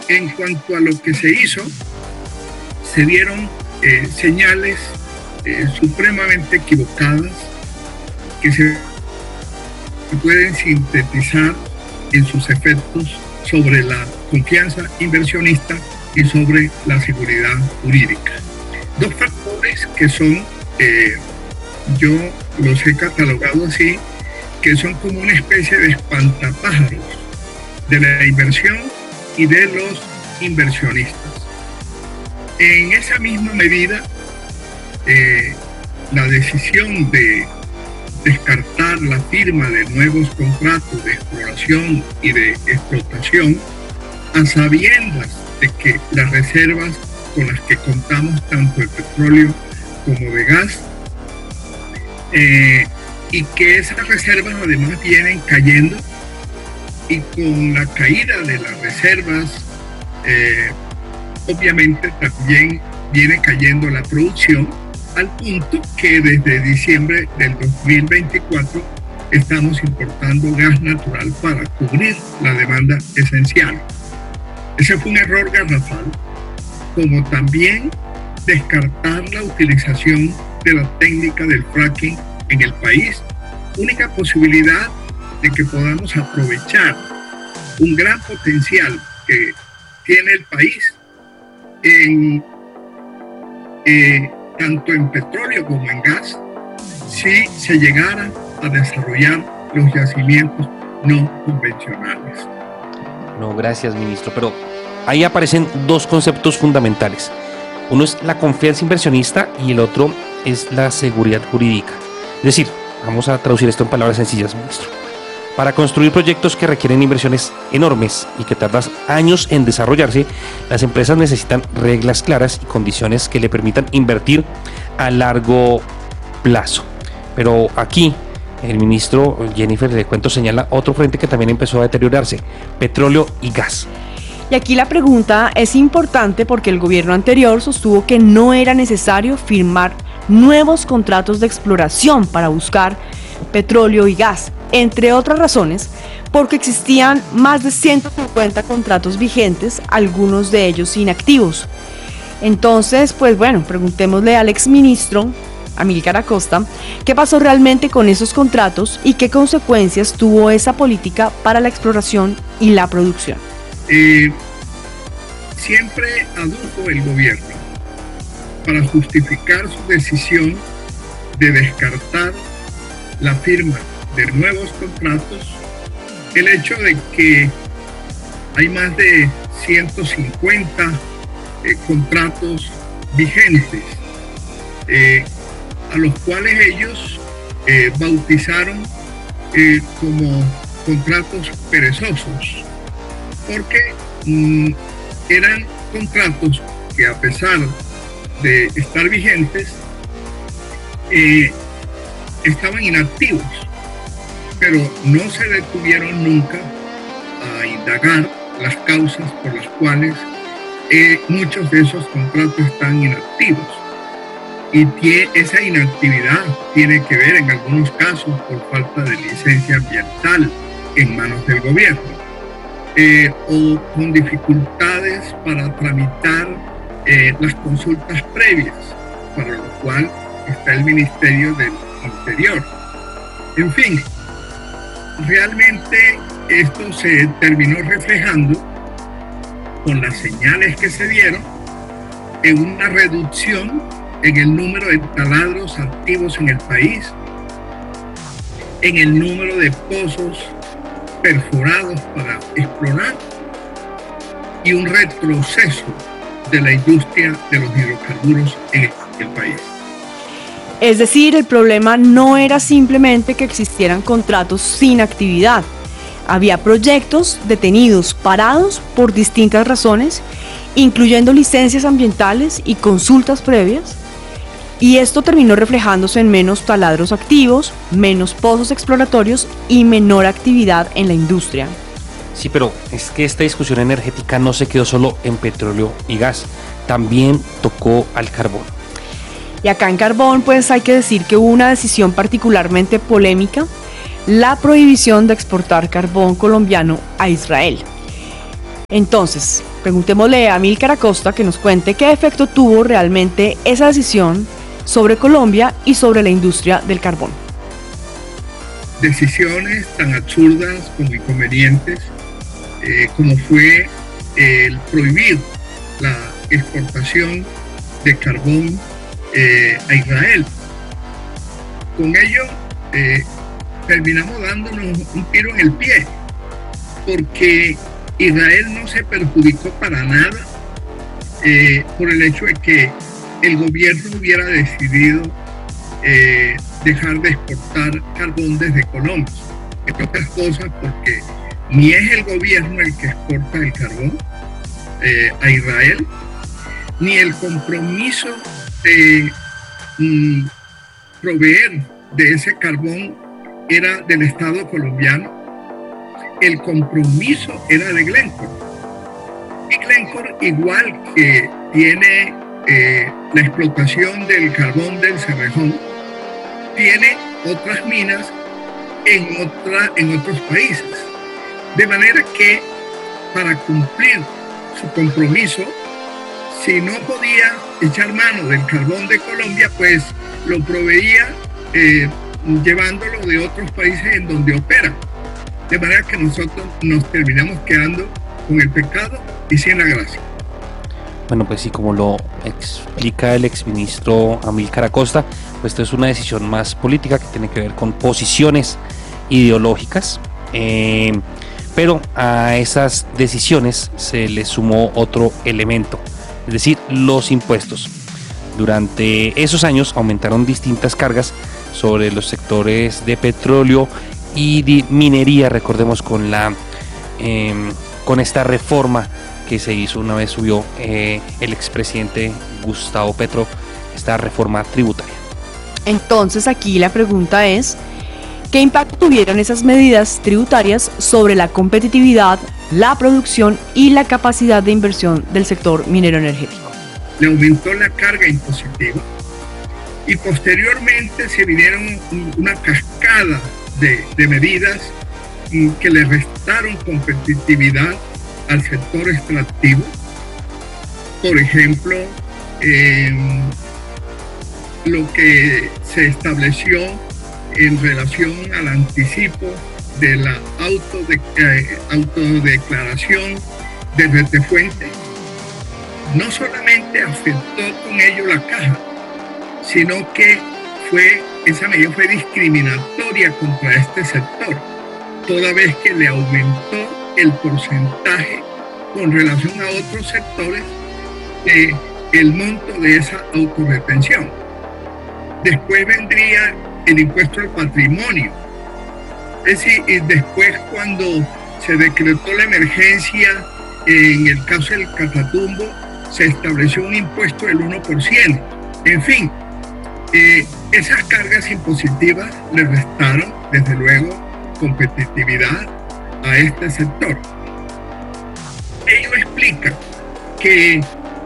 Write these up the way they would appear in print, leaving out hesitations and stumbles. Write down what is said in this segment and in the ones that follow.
En cuanto a lo que se hizo, se dieron señales supremamente equivocadas que se pueden sintetizar en sus efectos sobre la confianza inversionista y sobre la seguridad jurídica. Dos factores que son, yo los he catalogado así, que son como una especie de espantapájaros de la inversión y de los inversionistas. En esa misma medida, la decisión de descartar la firma de nuevos contratos de exploración y de explotación, a sabiendas de que las reservas con las que contamos tanto de petróleo como de gas, y que esas reservas además vienen cayendo, y con la caída de las reservas obviamente también viene cayendo la producción, al punto que desde diciembre del 2024 estamos importando gas natural para cubrir la demanda esencial. Ese fue un error garrafal, como también descartar la utilización de la técnica del fracking en el país, única posibilidad de que podamos aprovechar un gran potencial que tiene el país tanto en petróleo como en gas, si se llegara a desarrollar los yacimientos no convencionales. No, gracias, ministro, pero ahí aparecen dos conceptos fundamentales. Uno es la confianza inversionista y el otro es la seguridad jurídica. Es decir, vamos a traducir esto en palabras sencillas, ministro. Para construir proyectos que requieren inversiones enormes y que tardan años en desarrollarse, las empresas necesitan reglas claras y condiciones que le permitan invertir a largo plazo. Pero aquí el ministro Jennifer de Cuento señala otro frente que también empezó a deteriorarse: petróleo y gas. Y aquí la pregunta es importante porque el gobierno anterior sostuvo que no era necesario firmar nuevos contratos de exploración para buscar petróleo y gas, entre otras razones, porque existían más de 150 contratos vigentes, algunos de ellos inactivos. Entonces, pues bueno, preguntémosle al exministro Amílcar Acosta qué pasó realmente con esos contratos y qué consecuencias tuvo esa política para la exploración y la producción. Siempre adujo el gobierno, para justificar su decisión de descartar la firma de nuevos contratos, el hecho de que hay más de 150 contratos vigentes, a los cuales ellos bautizaron como contratos perezosos, porque eran contratos que, a pesar de estar vigentes, estaban inactivos, pero no se detuvieron nunca a indagar las causas por las cuales muchos de esos contratos están inactivos. Y esa inactividad tiene que ver en algunos casos por falta de licencia ambiental en manos del gobierno, o con dificultades para tramitar las consultas previas, para lo cual está el Ministerio del Interior. En fin, realmente esto se terminó reflejando con las señales que se dieron en una reducción en el número de taladros activos en el país, en el número de pozos perforados para explorar y un retroceso de la industria de los hidrocarburos en el país. Es decir, el problema no era simplemente que existieran contratos sin actividad. Había proyectos detenidos, parados por distintas razones, incluyendo licencias ambientales y consultas previas, y esto terminó reflejándose en menos taladros activos, menos pozos exploratorios y menor actividad en la industria. Sí, pero es que esta discusión energética no se quedó solo en petróleo y gas, también tocó al carbón. Y acá en carbón, pues hay que decir que hubo una decisión particularmente polémica: la prohibición de exportar carbón colombiano a Israel. Entonces, preguntémosle a Amílcar Acosta que nos cuente qué efecto tuvo realmente esa decisión sobre Colombia y sobre la industria del carbón. Decisiones tan absurdas como inconvenientes, como fue el prohibir la exportación de carbón a Israel. Con ello terminamos dándonos un tiro en el pie, porque Israel no se perjudicó para nada por el hecho de que el gobierno hubiera decidido dejar de exportar carbón desde Colombia. Entre otras cosas porque ni es el gobierno el que exporta el carbón a Israel, ni el compromiso de proveer de ese carbón era del Estado colombiano. El compromiso era de Glencore. Y Glencore, igual que tiene la explotación del carbón del Cerrejón, tiene otras minas en otros países. De manera que para cumplir su compromiso, si no podía echar mano del carbón de Colombia, pues lo proveía llevándolo de otros países en donde opera. De manera que nosotros nos terminamos quedando con el pecado y sin la gracia. Bueno, pues sí, como lo explica el exministro Amílcar Acosta, pues esto es una decisión más política que tiene que ver con posiciones ideológicas, pero a esas decisiones se le sumó otro elemento, es decir, los impuestos. Durante esos años aumentaron distintas cargas sobre los sectores de petróleo y de minería, recordemos con esta reforma que se hizo una vez subió el expresidente Gustavo Petro, esta reforma tributaria. Entonces aquí la pregunta es, ¿qué impacto tuvieron esas medidas tributarias sobre la competitividad, la producción y la capacidad de inversión del sector minero energético? Le aumentó la carga impositiva y posteriormente se vinieron una cascada de medidas que le restaron competitividad al sector extractivo. Por ejemplo, lo que se estableció en relación al anticipo de la autodeclaración de retefuente, no solamente afectó con ello la caja, sino que esa medida fue discriminatoria contra este sector, toda vez que le aumentó el porcentaje con relación a otros sectores del monto de esa autorretención. Después vendría el impuesto al patrimonio. Es decir, y después cuando se decretó la emergencia, en el caso del Catatumbo, se estableció un impuesto del 1%. En fin, esas cargas impositivas le restaron, desde luego, competitividad a este sector. Ello explica que,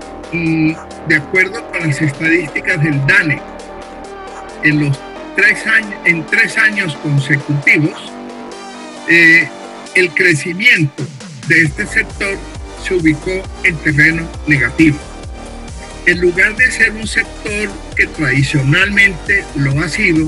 de acuerdo con las estadísticas del DANE, en 3 años consecutivos, el crecimiento de este sector se ubicó en terreno negativo. En lugar de ser un sector que tradicionalmente lo ha sido,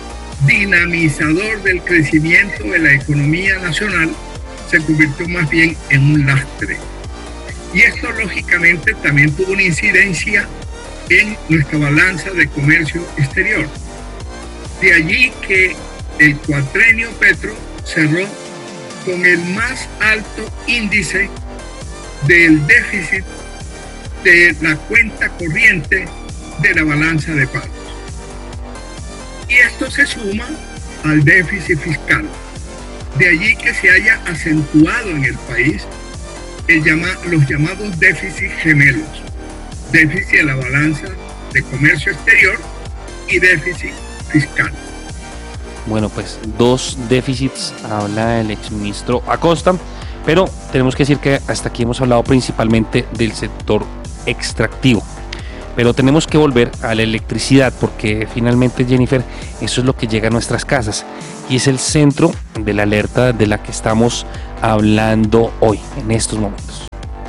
dinamizador del crecimiento de la economía nacional, se convirtió más bien en un lastre. Y esto lógicamente también tuvo una incidencia en nuestra balanza de comercio exterior. De allí que el cuatrenio Petro cerró con el más alto índice del déficit de la cuenta corriente de la balanza de pagos. Y esto se suma al déficit fiscal. De allí que se haya acentuado en el país los llamados déficits gemelos: déficit de la balanza de comercio exterior y déficit fiscal. Bueno, pues 2 déficits habla el exministro Acosta, pero tenemos que decir que hasta aquí hemos hablado principalmente del sector extractivo. Pero tenemos que volver a la electricidad porque finalmente, Jennifer, eso es lo que llega a nuestras casas y es el centro de la alerta de la que estamos hablando hoy, en estos momentos.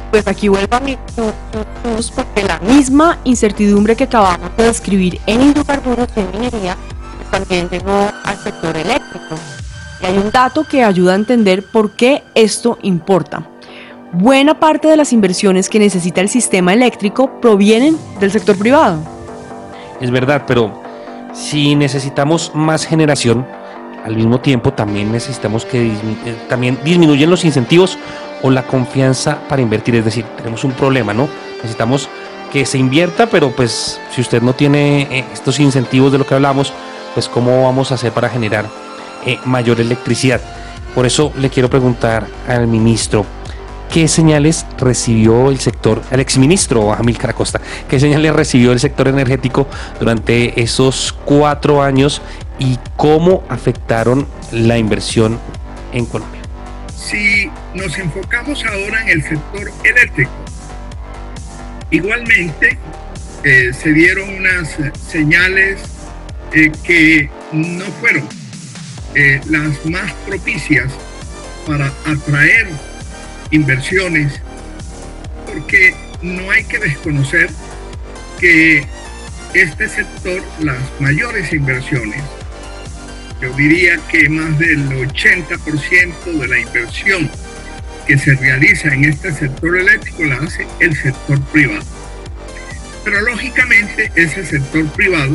Pues aquí vuelvo a mi puntos porque la misma incertidumbre que acabamos de describir en hidrocarburos y en minería pues también llegó al sector eléctrico. Y hay un dato que ayuda a entender por qué esto importa. Buena parte de las inversiones que necesita el sistema eléctrico provienen del sector privado. Es verdad, pero si necesitamos más generación, al mismo tiempo también necesitamos que también disminuyen los incentivos o la confianza para invertir. Es decir, tenemos un problema, ¿no? Necesitamos que se invierta, pero pues si usted no tiene estos incentivos de lo que hablamos, pues ¿cómo vamos a hacer para generar mayor electricidad? Por eso le quiero preguntar al ministro, ¿qué señales recibió el sector, al exministro Amílcar Acosta, qué señales recibió el sector energético durante esos 4 años y cómo afectaron la inversión en Colombia? Si nos enfocamos ahora en el sector eléctrico, igualmente se dieron unas señales que no fueron las más propicias para atraer inversiones, porque no hay que desconocer que este sector, las mayores inversiones, yo diría que más del 80% de la inversión que se realiza en este sector eléctrico la hace el sector privado. Pero lógicamente ese sector privado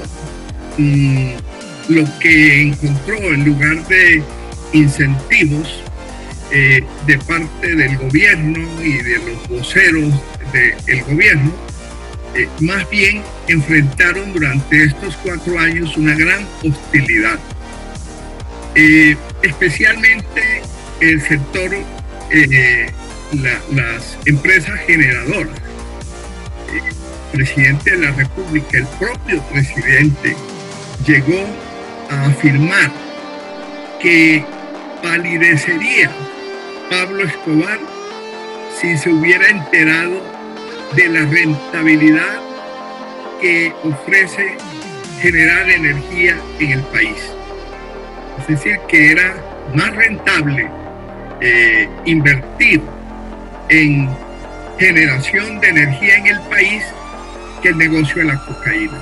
lo que encontró en lugar de incentivos de parte del gobierno y de los voceros del gobierno, más bien enfrentaron durante estos 4 años una gran hostilidad. Especialmente el sector, las empresas generadoras. El presidente de la República, el propio presidente, llegó a afirmar que palidecería Pablo Escobar si se hubiera enterado de la rentabilidad que ofrece generar energía en el país. Es decir, que era más rentable invertir en generación de energía en el país que el negocio de la cocaína.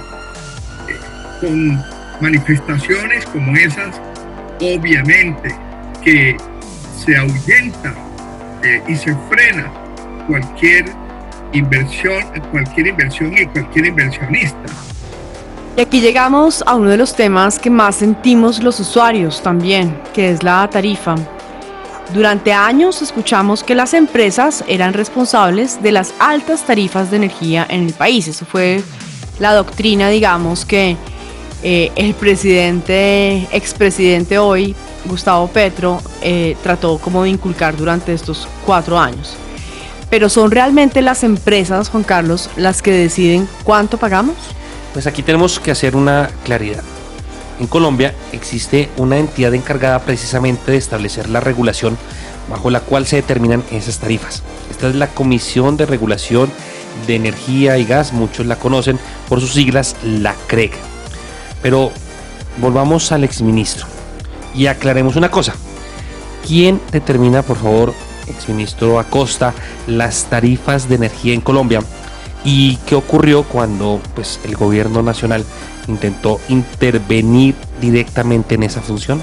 Con manifestaciones como esas, obviamente que se ahuyenta y se frena cualquier inversión y cualquier inversionista. Y aquí llegamos a uno de los temas que más sentimos los usuarios también, que es la tarifa. Durante años escuchamos que las empresas eran responsables de las altas tarifas de energía en el país. Eso fue la doctrina, digamos, que el expresidente hoy, Gustavo Petro, trató como de inculcar durante estos 4 años. Pero ¿son realmente las empresas, Juan Carlos, las que deciden cuánto pagamos? Pues aquí tenemos que hacer una claridad. En Colombia existe una entidad encargada precisamente de establecer la regulación bajo la cual se determinan esas tarifas. Esta es la Comisión de Regulación de Energía y Gas, muchos la conocen por sus siglas, la CREG. Pero volvamos al exministro y aclaremos una cosa. ¿Quién determina, por favor, exministro Acosta, las tarifas de energía en Colombia? ¿Y qué ocurrió cuando pues, el gobierno nacional intentó intervenir directamente en esa función?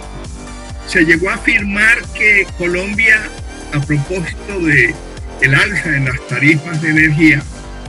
Se llegó a afirmar que Colombia, a propósito de el alza en las tarifas de energía,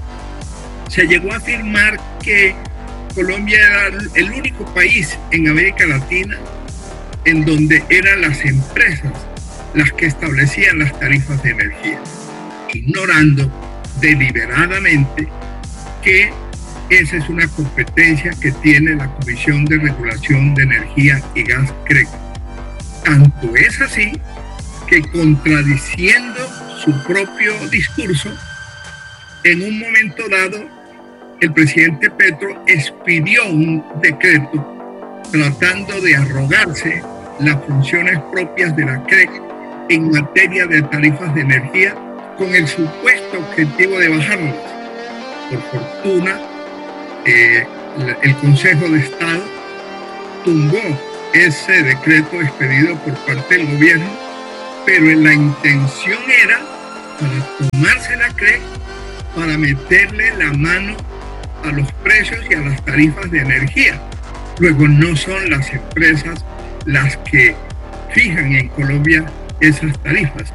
se llegó a afirmar que Colombia era el único país en América Latina en donde eran las empresas las que establecían las tarifas de energía, ignorando deliberadamente que esa es una competencia que tiene la Comisión de Regulación de Energía y Gas, CREG. Tanto es así que, contradiciendo su propio discurso, en un momento dado, el presidente Petro expidió un decreto tratando de arrogarse las funciones propias de la CREG en materia de tarifas de energía con el supuesto objetivo de bajarlas. Por fortuna, el Consejo de Estado tumbó ese decreto expedido por parte del gobierno, pero la intención era para tomársela cree, para meterle la mano a los precios y a las tarifas de energía. Luego no son las empresas las que fijan en Colombia esas tarifas.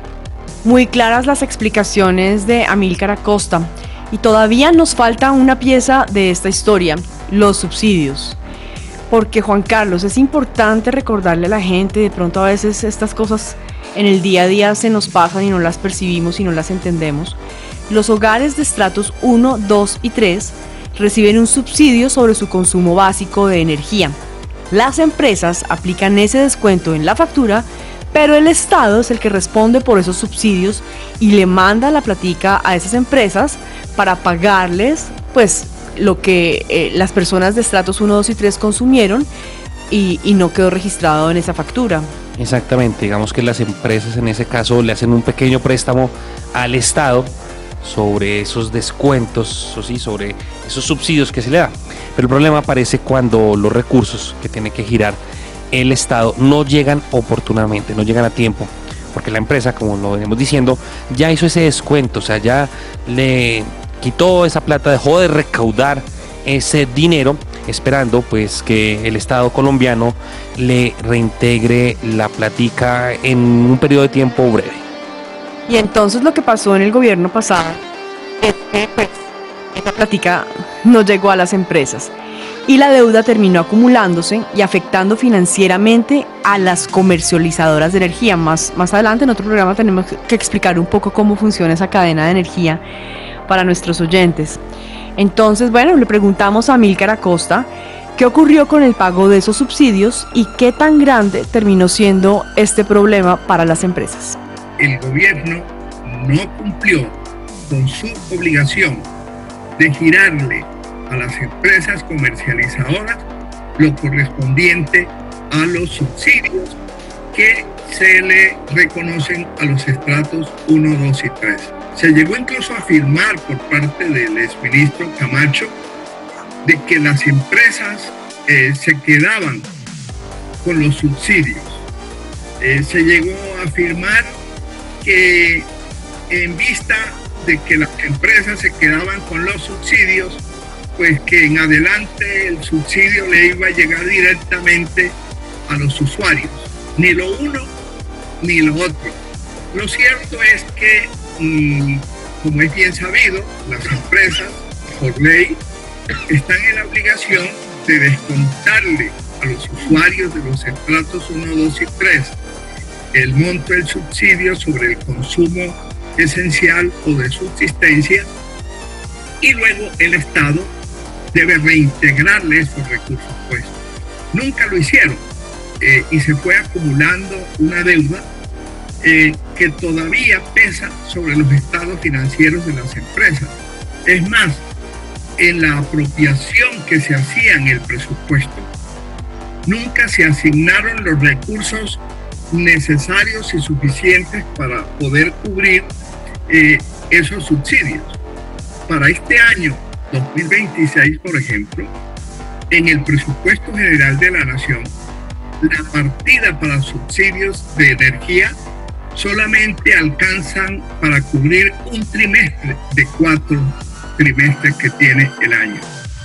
Muy claras las explicaciones de Amílcar Acosta. Y todavía nos falta una pieza de esta historia, los subsidios. Porque, Juan Carlos, es importante recordarle a la gente, de pronto a veces estas cosas en el día a día se nos pasan y no las percibimos y no las entendemos. Los hogares de estratos 1, 2 y 3 reciben un subsidio sobre su consumo básico de energía. Las empresas aplican ese descuento en la factura, pero el Estado es el que responde por esos subsidios y le manda la platica a esas empresas para pagarles pues lo que las personas de estratos 1, 2 y 3 consumieron y no quedó registrado en esa factura. Exactamente, digamos que las empresas en ese caso le hacen un pequeño préstamo al Estado sobre esos descuentos, o sí, sobre esos subsidios que se le da. Pero el problema aparece cuando los recursos que tiene que girar el Estado no llegan oportunamente, no llegan a tiempo, porque la empresa, como lo venimos diciendo, ya hizo ese descuento, o sea, ya le quitó esa plata, dejó de recaudar ese dinero, esperando pues que el Estado colombiano le reintegre la platica en un periodo de tiempo breve. Y entonces lo que pasó en el gobierno pasado es que pues, esa platica no llegó a las empresas y la deuda terminó acumulándose y afectando financieramente a las comercializadoras de energía. Más adelante en otro programa tenemos que explicar un poco cómo funciona esa cadena de energía para nuestros oyentes. Entonces, bueno, le preguntamos a Amílcar Acosta qué ocurrió con el pago de esos subsidios y qué tan grande terminó siendo este problema para las empresas. El gobierno no cumplió con su obligación de girarle a las empresas comercializadoras lo correspondiente a los subsidios que se le reconocen a los estratos 1, 2 y 3. Se llegó incluso a afirmar por parte del exministro Camacho de que las empresas se quedaban con los subsidios. Se llegó a afirmar que en vista de que las empresas se quedaban con los subsidios, pues que en adelante el subsidio le iba a llegar directamente a los usuarios, ni lo uno ni lo otro. Lo cierto es que, como es bien sabido, las empresas, por ley, están en la obligación de descontarle a los usuarios de los estratos 1, 2 y 3 el monto del subsidio sobre el consumo esencial o de subsistencia, y luego el Estado debe reintegrarle esos recursos, pues nunca lo hicieron y se fue acumulando una deuda que todavía pesa sobre los estados financieros de las empresas. Es más, en la apropiación que se hacía en el presupuesto, nunca se asignaron los recursos necesarios y suficientes para poder cubrir esos subsidios. Para este año 2026, por ejemplo, en el presupuesto general de la Nación, la partida para subsidios de energía solamente alcanzan para cubrir un trimestre de 4 trimestres que tiene el año.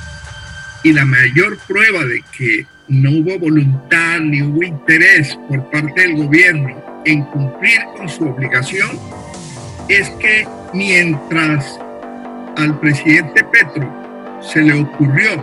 Y la mayor prueba de que no hubo voluntad ni hubo interés por parte del gobierno en cumplir con su obligación es que mientras al presidente Petro se le ocurrió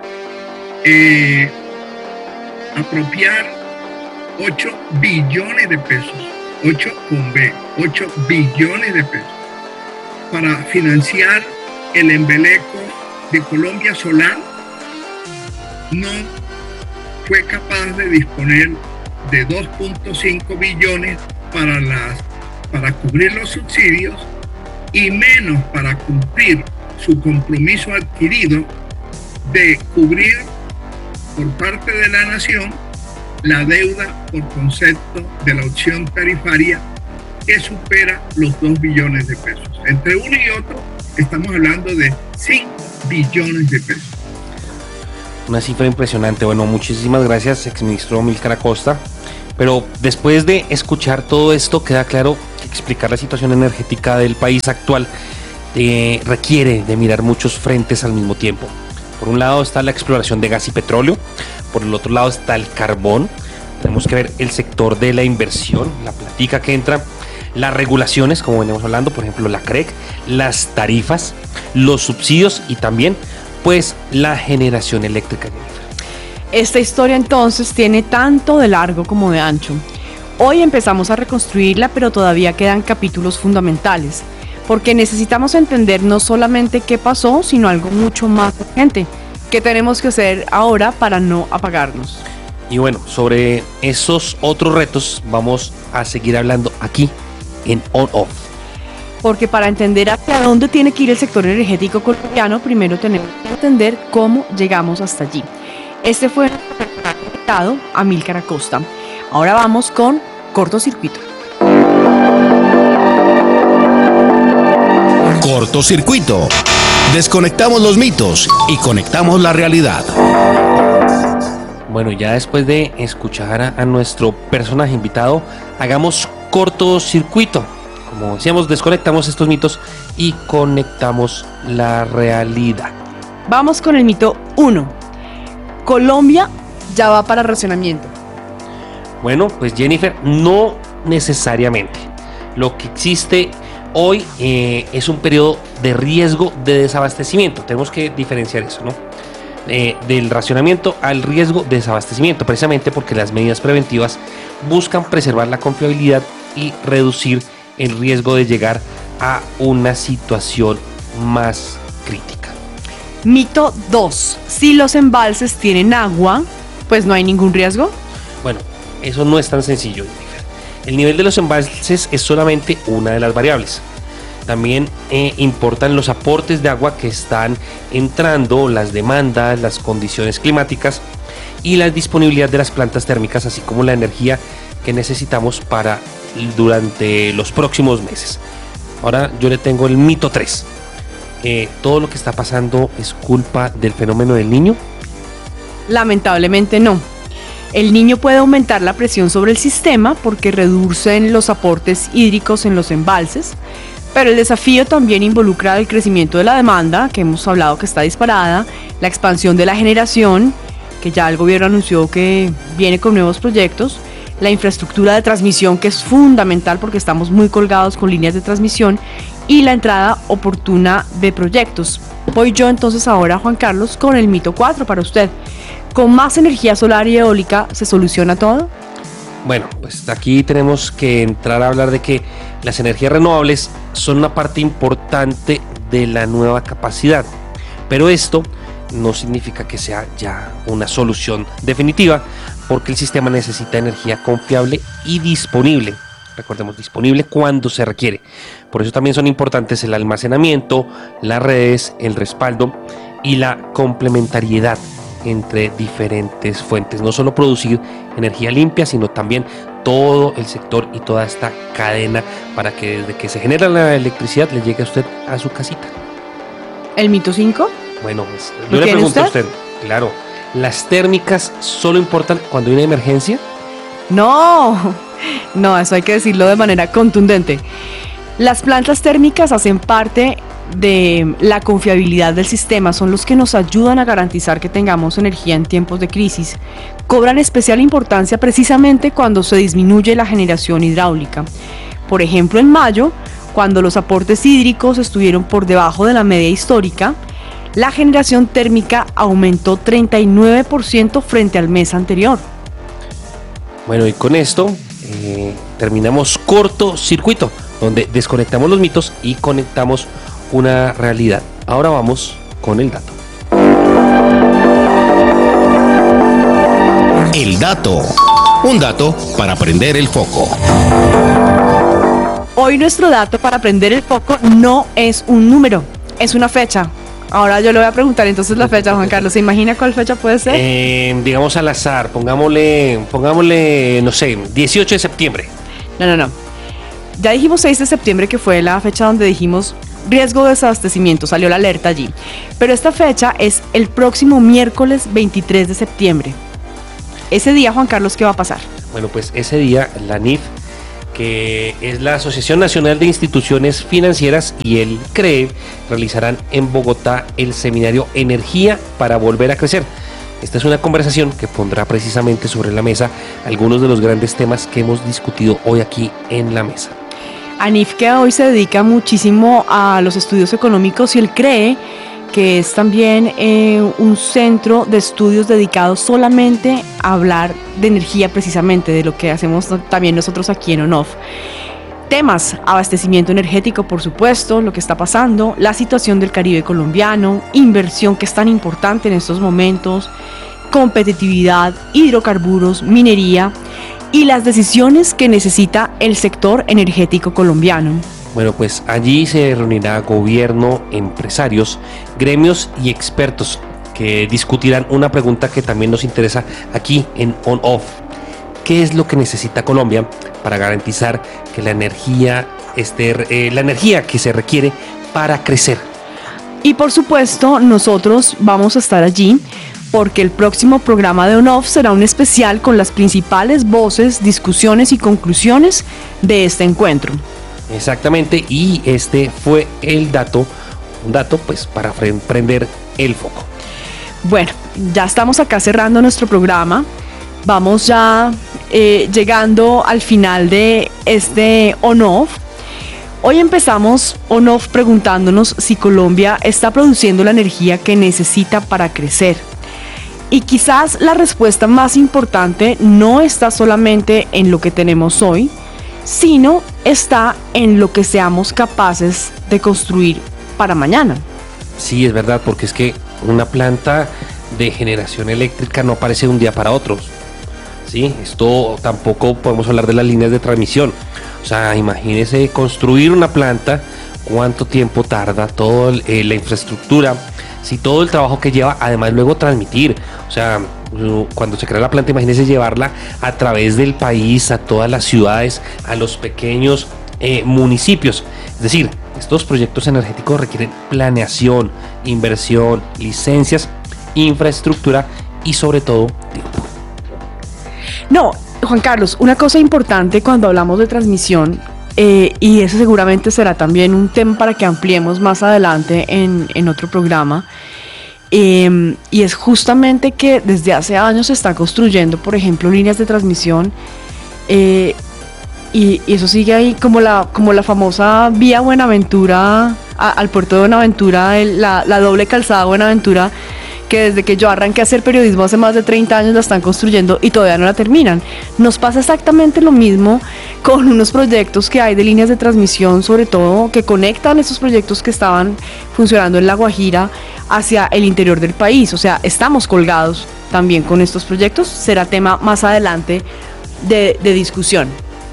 apropiar 8 billones de pesos, 8 con B, 8 billones de pesos, para financiar el embeleco de Colombia Solar, no fue capaz de disponer de 2.5 billones para cubrir los subsidios y menos para cumplir su compromiso adquirido de cubrir por parte de la Nación la deuda por concepto de la opción tarifaria que supera los 2 billones de pesos. Entre uno y otro estamos hablando de 5 billones de pesos. Una cifra impresionante. Bueno, muchísimas gracias, exministro Amílcar Acosta. Pero después de escuchar todo esto, queda claro que explicar la situación energética del país actual requiere de mirar muchos frentes al mismo tiempo. Por un lado está la exploración de gas y petróleo, por el otro lado está el carbón. Tenemos que ver el sector de la inversión, la platica que entra, las regulaciones, como venimos hablando, por ejemplo la CREC, las tarifas, los subsidios y también pues la generación eléctrica. Esta historia entonces tiene tanto de largo como de ancho. Hoy empezamos a reconstruirla, pero todavía quedan capítulos fundamentales, porque necesitamos entender no solamente qué pasó, sino algo mucho más urgente, qué tenemos que hacer ahora para no apagarnos. Y bueno, sobre esos otros retos vamos a seguir hablando aquí en On Off. Porque para entender hacia dónde tiene que ir el sector energético colombiano, primero tenemos que entender cómo llegamos hasta allí. Este fue nuestro invitado, Amílcar Acosta. Ahora vamos con Cortocircuito. Cortocircuito. Desconectamos los mitos y conectamos la realidad. Bueno, ya después de escuchar a nuestro personaje invitado, hagamos cortocircuito. Como decíamos, desconectamos estos mitos y conectamos la realidad. Vamos con el mito 1. Colombia ya va para racionamiento. Bueno, pues Jennifer, no necesariamente. Lo que existe hoy es un periodo de riesgo de desabastecimiento. Tenemos que diferenciar eso, ¿no? Del racionamiento al riesgo de desabastecimiento, precisamente porque las medidas preventivas buscan preservar la confiabilidad y reducir el riesgo de llegar a una situación más crítica. Mito 2. Si los embalses tienen agua, pues no hay ningún riesgo. Bueno, eso no es tan sencillo, Jennifer. El nivel de los embalses es solamente una de las variables. También importan los aportes de agua que están entrando, las demandas, las condiciones climáticas y la disponibilidad de las plantas térmicas, así como la energía que necesitamos para durante los próximos meses. Ahora yo le tengo el mito 3. ¿Todo lo que está pasando es culpa del fenómeno del Niño? Lamentablemente no. El Niño puede aumentar la presión sobre el sistema porque reducen los aportes hídricos en los embalses, pero el desafío también involucra el crecimiento de la demanda, que hemos hablado que está disparada, la expansión de la generación, que ya el gobierno anunció que viene con nuevos proyectos, la infraestructura de transmisión, que es fundamental porque estamos muy colgados con líneas de transmisión, y la entrada oportuna de proyectos. Voy yo entonces ahora, Juan Carlos, con el mito 4 para usted. ¿Con más energía solar y eólica se soluciona todo? Bueno, pues aquí tenemos que entrar a hablar de que las energías renovables son una parte importante de la nueva capacidad, pero esto no significa que sea ya una solución definitiva, porque el sistema necesita energía confiable y disponible. Recordemos, disponible cuando se requiere. Por eso también son importantes el almacenamiento, las redes, el respaldo y la complementariedad entre diferentes fuentes. No solo producir energía limpia, sino también todo el sector y toda esta cadena para que desde que se genera la electricidad le llegue a usted a su casita. ¿El mito 5? Bueno, pues, yo le pregunto a usted, claro, ¿las térmicas solo importan cuando hay una emergencia? No, eso hay que decirlo de manera contundente. Las plantas térmicas hacen parte de la confiabilidad del sistema, son los que nos ayudan a garantizar que tengamos energía en tiempos de crisis. Cobran especial importancia precisamente cuando se disminuye la generación hidráulica. Por ejemplo, en mayo, cuando los aportes hídricos estuvieron por debajo de la media histórica, la generación térmica aumentó 39% frente al mes anterior. Bueno, y con esto terminamos Cortocircuito, donde desconectamos los mitos y conectamos una realidad. Ahora vamos con el dato. El dato. Un dato para prender el foco. Hoy nuestro dato para prender el foco no es un número, es una fecha. Ahora yo le voy a preguntar entonces la fecha, Juan Carlos. ¿Se imagina cuál fecha puede ser? Digamos al azar, pongámosle, no sé, 18 de septiembre. No. Ya dijimos 6 de septiembre, que fue la fecha donde dijimos riesgo de desabastecimiento, salió la alerta allí. Pero esta fecha es el próximo miércoles 23 de septiembre. Ese día, Juan Carlos, ¿qué va a pasar? Bueno, pues ese día la NIF que es la Asociación Nacional de Instituciones Financieras y el CREE, realizarán en Bogotá el seminario Energía para Volver a Crecer. Esta es una conversación que pondrá precisamente sobre la mesa algunos de los grandes temas que hemos discutido hoy aquí en la mesa. ANIF, que hoy se dedica muchísimo a los estudios económicos, y el CREE, que es también un centro de estudios dedicado solamente a hablar de energía, precisamente de lo que hacemos también nosotros aquí en ONOF. Temas: abastecimiento energético, por supuesto, lo que está pasando, la situación del Caribe colombiano, inversión, que es tan importante en estos momentos, competitividad, hidrocarburos, minería y las decisiones que necesita el sector energético colombiano. Bueno, pues allí se reunirá gobierno, empresarios, gremios y expertos que discutirán una pregunta que también nos interesa aquí en ON-OFF. ¿Qué es lo que necesita Colombia para garantizar que la energía que se requiere para crecer? Y por supuesto, nosotros vamos a estar allí, porque el próximo programa de ON-OFF será un especial con las principales voces, discusiones y conclusiones de este encuentro. Exactamente, y este fue un dato pues para prender el foco. Bueno, ya estamos acá cerrando nuestro programa. Vamos ya llegando al final de este ON-OFF. Hoy empezamos ON-OFF preguntándonos si Colombia está produciendo la energía que necesita para crecer. Y quizás la respuesta más importante no está solamente en lo que tenemos hoy, sino está en lo que seamos capaces de construir para mañana. Sí, es verdad, porque es que una planta de generación eléctrica no aparece de un día para otro. Sí, esto tampoco podemos hablar de las líneas de transmisión. O sea, imagínese construir una planta, cuánto tiempo tarda, toda la infraestructura, sí, todo el trabajo que lleva, además luego transmitir. O sea, cuando se crea la planta, imagínese llevarla a través del país, a todas las ciudades, a los pequeños municipios. Es decir, estos proyectos energéticos requieren planeación, inversión, licencias, infraestructura y sobre todo tiempo. No, Juan Carlos, una cosa importante cuando hablamos de transmisión, y eso seguramente será también un tema para que ampliemos más adelante en otro programa, y es justamente que desde hace años se está construyendo, por ejemplo, líneas de transmisión, y eso sigue ahí, como la famosa vía Buenaventura al puerto de Buenaventura, la doble calzada Buenaventura, que desde que yo arranqué a hacer periodismo hace más de 30 años la están construyendo y todavía no la terminan. Nos pasa exactamente lo mismo con unos proyectos que hay de líneas de transmisión, sobre todo que conectan esos proyectos que estaban funcionando en La Guajira hacia el interior del país. O sea, estamos colgados también con estos proyectos. Será tema más adelante de discusión.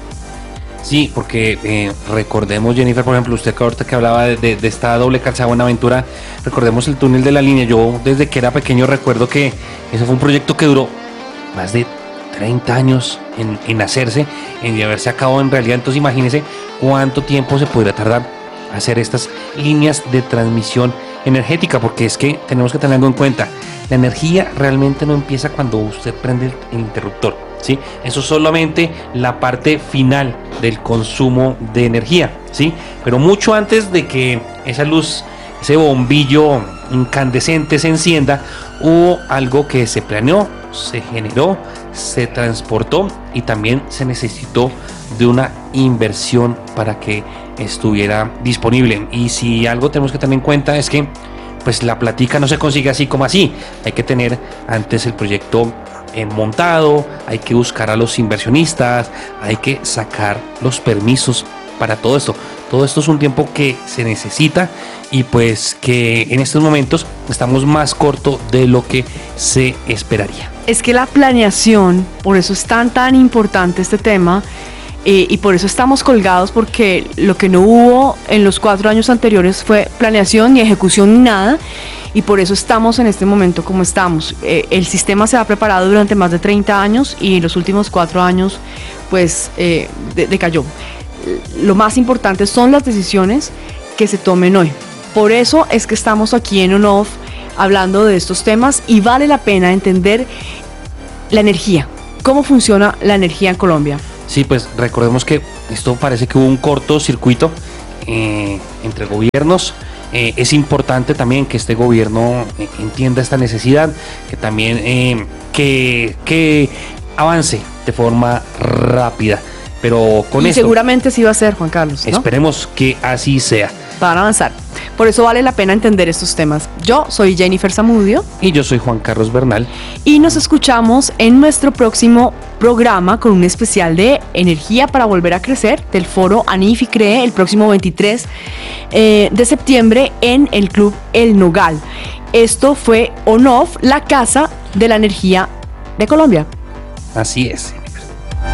Sí, porque recordemos, Jennifer, por ejemplo, usted ahorita que hablaba de esta doble calzada Buenaventura, recordemos el túnel de la línea. Yo desde que era pequeño recuerdo que ese fue un proyecto que duró más de 30 años en hacerse, en haberse acabado en realidad. Entonces imagínese cuánto tiempo se podría tardar hacer estas líneas de transmisión energética, porque es que tenemos que tenerlo en cuenta. La energía realmente no empieza cuando usted prende el interruptor, ¿sí? Eso es solamente la parte final del consumo de energía, ¿sí? Pero mucho antes de que esa luz, ese bombillo incandescente se encienda, hubo algo que se planeó, se generó, se transportó y también se necesitó de una inversión para que estuviera disponible. Y si algo tenemos que tener en cuenta es que pues la platica no se consigue así como así. Hay que tener antes el proyecto montado, hay que buscar a los inversionistas, hay que sacar los permisos para todo esto. Todo esto es un tiempo que se necesita y pues que en estos momentos estamos más corto de lo que se esperaría. Es que la planeación, por eso es tan importante este tema, y por eso estamos colgados, porque lo que no hubo en los 4 años anteriores fue planeación, ni ejecución, ni nada, y por eso estamos en este momento como estamos. El sistema se ha preparado durante más de 30 años y en los últimos 4 años pues decayó. Lo más importante son las decisiones que se tomen hoy. Por eso es que estamos aquí en ON-OFF hablando de estos temas, y vale la pena entender la energía, cómo funciona la energía en Colombia. Sí, pues recordemos que esto parece que hubo un cortocircuito entre gobiernos. Es importante también que este gobierno entienda esta necesidad, que también que avance de forma rápida. Pero con esto seguramente sí va a ser, Juan Carlos, ¿no? Esperemos que así sea. Van a avanzar. Por eso vale la pena entender estos temas. Yo soy Jennifer Zamudio. Y yo soy Juan Carlos Bernal. Y nos escuchamos en nuestro próximo programa con un especial de Energía para Volver a Crecer del foro ANIF y CREE el próximo 23 de septiembre en el Club El Nogal. Esto fue ONOF, la Casa de la Energía de Colombia. Así es.